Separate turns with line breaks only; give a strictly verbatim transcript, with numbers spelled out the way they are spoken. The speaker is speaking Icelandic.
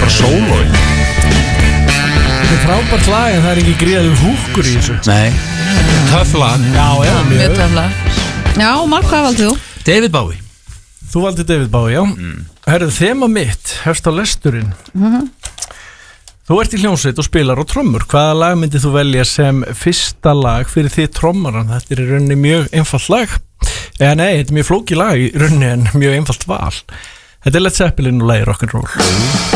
bara sólóin.
Þetta er frábært lag en það er ekki gríðaður húkkur í þessu.
Nei, töff lag.
Já, já,
mjög töff lag. Já, Mark, hvað valdið þú?
David Bowie.
Þú valdi David Bowie, já. Mm. Herðu, þema mitt, hefst á lesturinn. Mm-hmm. Þú ert í hljómsveit og spilar á trommur. Hvaða lag myndið þú velja sem fyrsta lag fyrir því trommaran? Þetta er í rauninni mjög einfalt lag. Eða nei, þetta er mjög flókið lag í rauninni en mjög einfalt val. Þetta er Led Zeppelin og lagið Rock'n'Roll.